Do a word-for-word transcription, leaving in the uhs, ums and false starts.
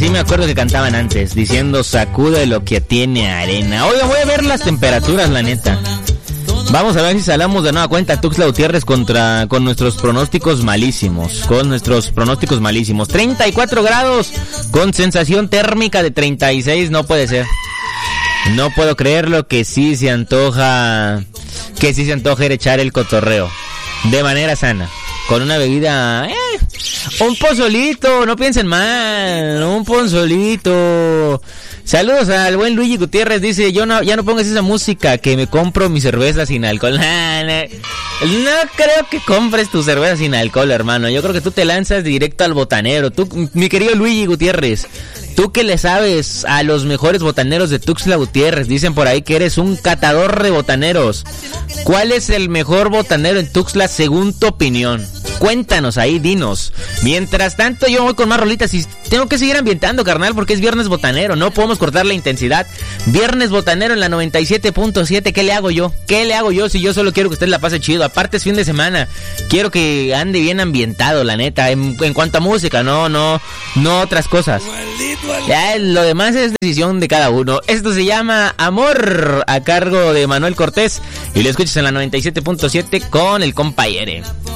así me acuerdo que cantaban antes, diciendo sacude lo que tiene arena. Oiga, voy a ver las temperaturas, la neta. Vamos a ver si salamos de nueva cuenta Tuxtla Gutiérrez contra con nuestros pronósticos malísimos. Con nuestros pronósticos malísimos. treinta y cuatro grados con sensación térmica de treinta y seis. No puede ser. No puedo creerlo, que sí se antoja. Que sí se antoja ir a echar el cotorreo. De manera sana. Con una bebida... Eh, un pozolito, no piensen mal. Un pozolito. Saludos al buen Luigi Gutiérrez, dice, yo no, ya no pongas esa música, que me compro mi cerveza sin alcohol. No creo que compres tu cerveza sin alcohol, hermano. Yo creo que tú te lanzas directo al botanero. Tú, mi querido Luigi Gutiérrez, tú que le sabes a los mejores botaneros de Tuxtla Gutiérrez, dicen por ahí que eres un catador de botaneros. ¿Cuál es el mejor botanero en Tuxtla según tu opinión? Cuéntanos ahí, dinos. Mientras tanto, yo voy con más rolitas y tengo que seguir ambientando, carnal, porque es viernes botanero. No podemos cortar la intensidad. Viernes botanero en la noventa y siete punto siete. ¿Qué le hago yo? ¿Qué le hago yo si yo solo quiero que usted la pase chido? Aparte es fin de semana. Quiero que ande bien ambientado, la neta. En, en cuanto a música, no, no, no otras cosas. Ya, lo demás es decisión de cada uno. Esto se llama Amor, a cargo de Manuel Cortés. Y lo escuchas en la noventa y siete punto siete con el compa Yere.